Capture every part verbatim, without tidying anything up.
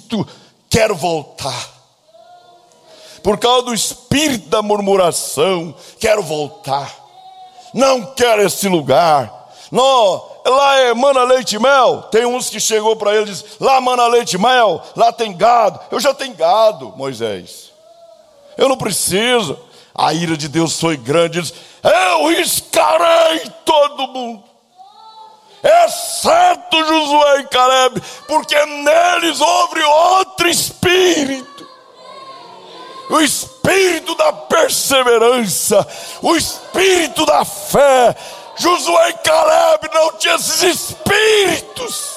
Cristo, quero voltar. Por causa do espírito da murmuração, quero voltar. Não quero esse lugar. Não, lá é mana, leite e mel. Tem uns que chegou para ele e disse: lá mana, leite e mel, lá tem gado. Eu já tenho gado, Moisés. Eu não preciso. A ira de Deus foi grande. Ele disse: eu riscarei todo mundo, exceto Josué e Caleb, porque neles houve outro espírito. O espírito da perseverança, o espírito da fé. Josué e Caleb não tinham esses espíritos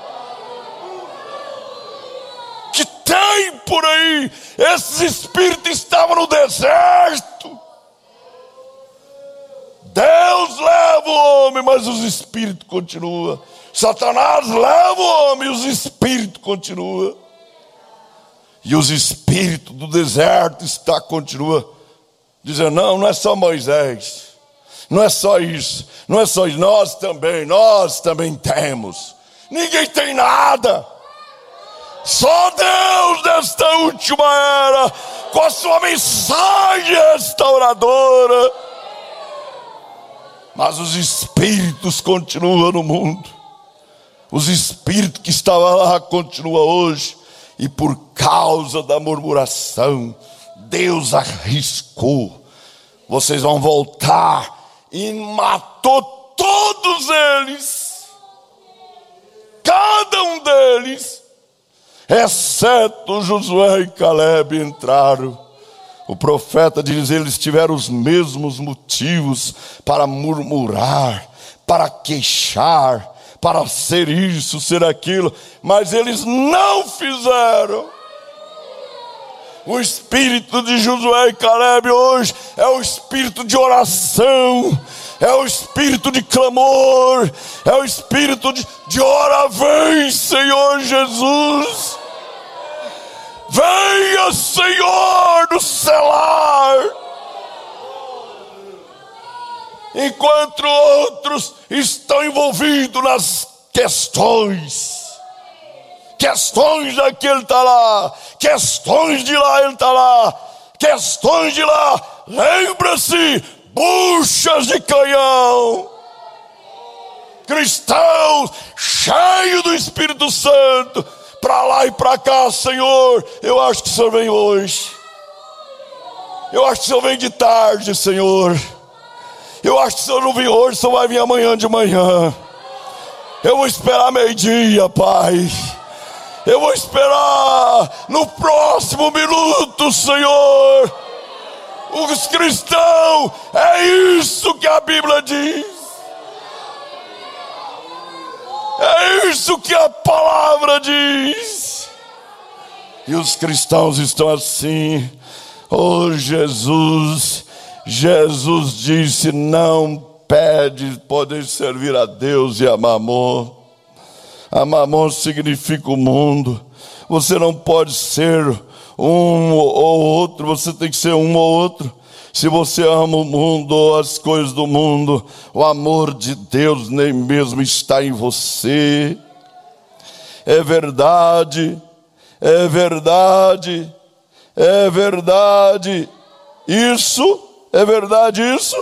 que tem por aí. Esses espíritos estavam no deserto. Deus leva o homem, mas os espíritos continuam. Satanás leva o homem, e os espíritos continuam. E os espíritos do deserto está, continua dizendo: não, não é só Moisés, não é só isso, não é só isso, nós também, nós também temos. Ninguém tem nada. Só Deus nesta última era, com a sua mensagem restauradora. Mas os espíritos continuam no mundo. Os espíritos que estavam lá continuam hoje. E por causa da murmuração, Deus arriscou: vocês vão voltar. E matou todos eles, cada um deles, exceto Josué e Caleb entraram. O profeta diz: eles tiveram os mesmos motivos para murmurar, para queixar, para ser isso, ser aquilo, mas eles não fizeram. O espírito de Josué e Caleb hoje é o espírito de oração, é o espírito de clamor, é o espírito de, de ora, vem Senhor Jesus, venha Senhor do celar. Enquanto outros estão envolvidos nas questões, questões daqui ele está lá, questões de lá ele está lá, questões de lá, lembra-se, buchas de canhão, cristãos cheios do Espírito Santo, para lá e para cá. Senhor, eu acho que o Senhor vem hoje, eu acho que o Senhor vem de tarde, Senhor. Eu acho que se eu não vir hoje, só vai vir amanhã de manhã. Eu vou esperar meio-dia, Pai. Eu vou esperar no próximo minuto, Senhor. Os cristãos, é isso que a Bíblia diz. É isso que a palavra diz. E os cristãos estão assim: oh Jesus, Jesus disse: não pede poder servir a Deus e a Mamon. A Mamon significa o mundo. Você não pode ser um ou outro, você tem que ser um ou outro. Se você ama o mundo ou as coisas do mundo, o amor de Deus nem mesmo está em você. É verdade, é verdade, é verdade. Isso é verdade, isso?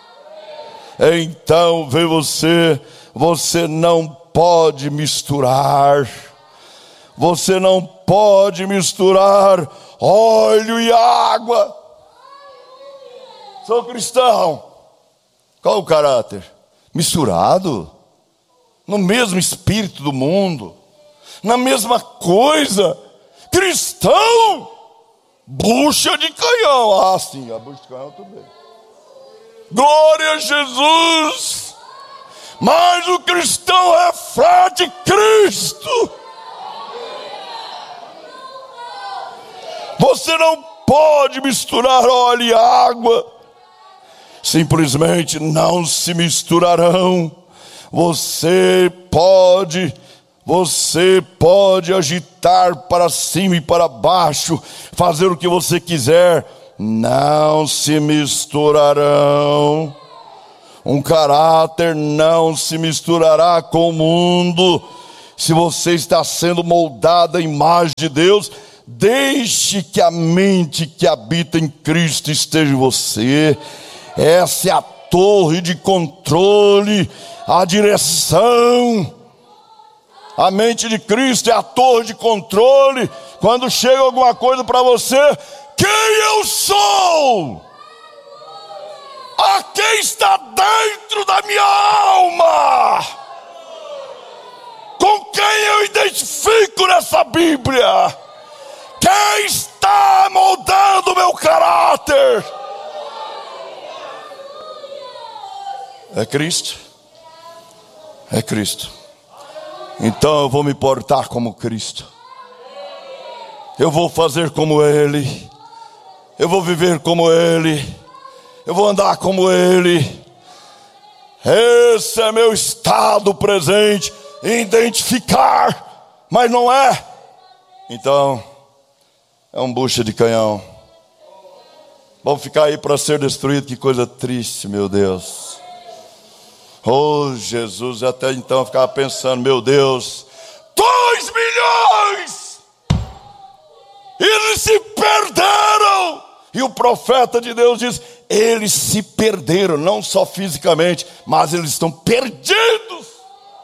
Então, vê você, você não pode misturar. Você não pode misturar óleo e água. Sou cristão. Qual o caráter? Misturado no mesmo espírito do mundo, na mesma coisa. Cristão, bucha de canhão. Ah, sim, a bucha de canhão também. Glória a Jesus. Mas o cristão reflete Cristo. Você não pode misturar óleo e água. Simplesmente não se misturarão. Você pode, você pode agitar para cima e para baixo, fazer o que você quiser, não se misturarão. Um caráter não se misturará com o mundo. se você está sendo moldado à imagem de Deus, deixe que a mente que habita em Cristo esteja em você. Essa é a torre de controle, a direção. A mente de Cristo é a torre de controle. Quando chega alguma coisa para você, quem eu sou? A quem está dentro da minha alma? Com quem eu identifico nessa Bíblia? Quem está moldando o meu caráter? É Cristo. É Cristo. Então eu vou me portar como Cristo. Eu vou fazer como Ele. Eu vou viver como Ele. Eu vou andar como Ele. Esse é meu estado presente. Identificar, mas não é. Então, é um bucha de canhão. Vamos ficar aí para ser destruído. Que coisa triste, meu Deus. Oh, Jesus, até então eu ficava pensando, meu Deus, dois milhões! Eles se perderam! E o profeta de Deus diz, eles se perderam, não só fisicamente, mas eles estão perdidos.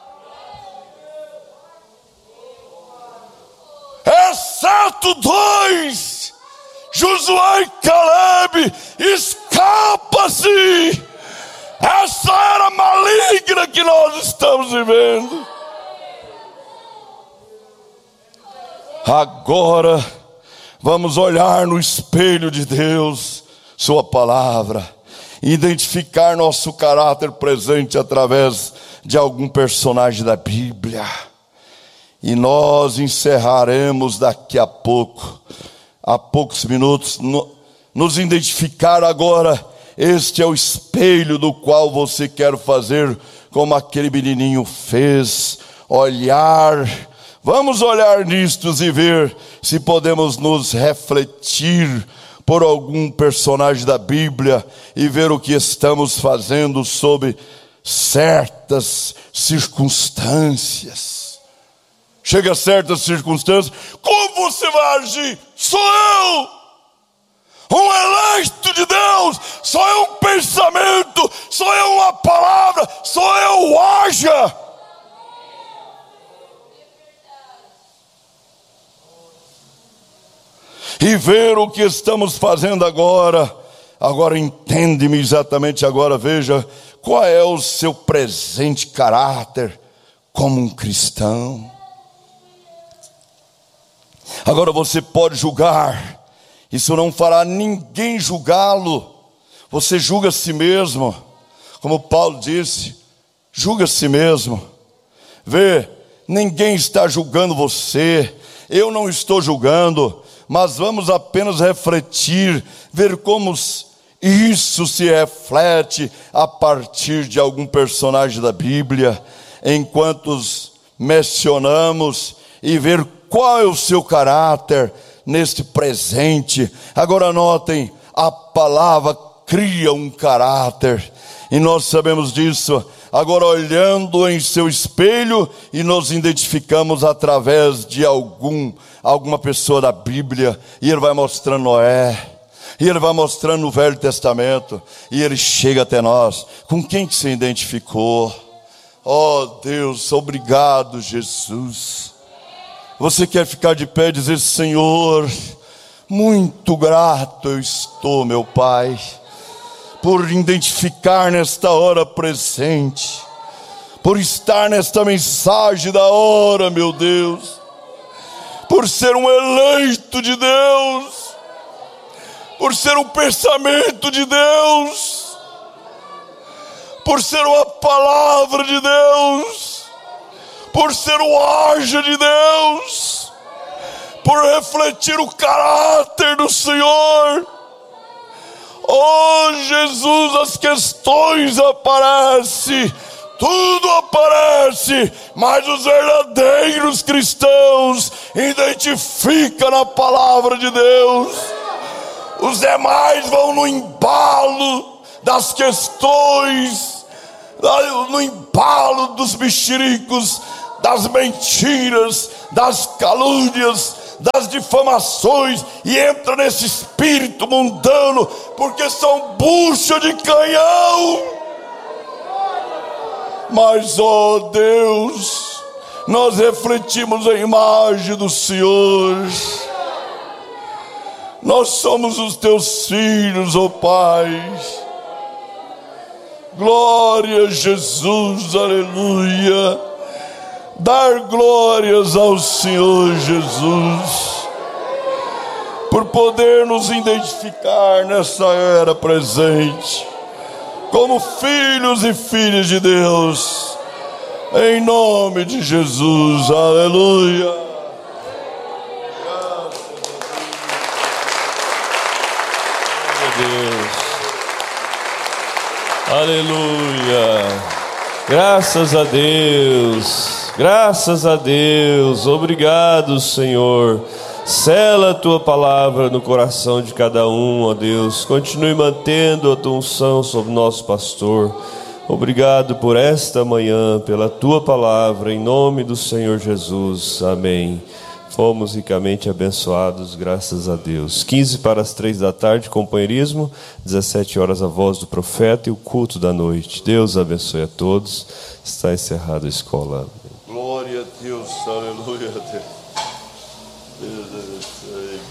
Exceto dois, Josué e Caleb, escapa-se. Essa era maligna que nós estamos vivendo. Agora vamos olhar no espelho de Deus, sua palavra, identificar nosso caráter presente através de algum personagem da Bíblia. E nós encerraremos daqui a pouco, há poucos minutos, no, nos identificar agora. Este é o espelho do qual você quer fazer como aquele menininho fez, olhar. Vamos olhar nistos e ver se podemos nos refletir por algum personagem da Bíblia e ver o que estamos fazendo sob certas circunstâncias. Chega a certas circunstâncias, como você vai agir? Sou eu, um eleito de Deus, sou eu um pensamento, sou eu uma palavra, sou eu o haja. E ver o que estamos fazendo agora. Agora entende-me exatamente agora, veja qual é o seu presente caráter como um cristão. Agora você pode julgar, isso não fará ninguém julgá-lo. Você julga a si mesmo, como Paulo disse, julga a si mesmo. Vê, ninguém está julgando você, eu não estou julgando, mas vamos apenas refletir, ver como isso se reflete a partir de algum personagem da Bíblia, enquanto os mencionamos, e ver qual é o seu caráter neste presente. Agora notem, a palavra cria um caráter, e nós sabemos disso. Agora olhando em seu espelho, e nos identificamos através de algum, alguma pessoa da Bíblia, e ele vai mostrando Noé, e ele vai mostrando o Velho Testamento, e ele chega até nós. Com quem que se identificou? Oh Deus, obrigado Jesus. Você quer ficar de pé e dizer, Senhor, muito grato eu estou, meu Pai, por identificar nesta hora presente, por estar nesta mensagem da hora, meu Deus, por ser um eleito de Deus, por ser um pensamento de Deus, por ser uma palavra de Deus, por ser o haja de Deus, por refletir o caráter do Senhor. Oh Jesus, as questões aparecem, tudo aparece, mas os verdadeiros cristãos identificam na palavra de Deus. Os demais vão no embalo das questões, no embalo dos mexericos, das mentiras, das calúnias, das difamações, e entra nesse espírito mundano, porque são bucha de canhão. Mas, ó Deus, nós refletimos a imagem do Senhor. Nós somos os teus filhos, ó Pai. Glória a Jesus, aleluia. Dar glórias ao Senhor Jesus, por poder nos identificar nessa era presente, como filhos e filhas de Deus, em nome de Jesus, aleluia. Aleluia, graças a Deus, graças a Deus, obrigado, Senhor. Sela a tua palavra no coração de cada um, ó Deus. Continue mantendo a tua unção sobre o nosso pastor. Obrigado por esta manhã, pela tua palavra, em nome do Senhor Jesus, amém. Fomos ricamente abençoados, graças a Deus. quinze para as três da tarde, companheirismo. dezessete horas, a voz do profeta e o culto da noite. Deus abençoe a todos. Está encerrada a escola. Glória a Deus, aleluia a Deus. Deus abençoe.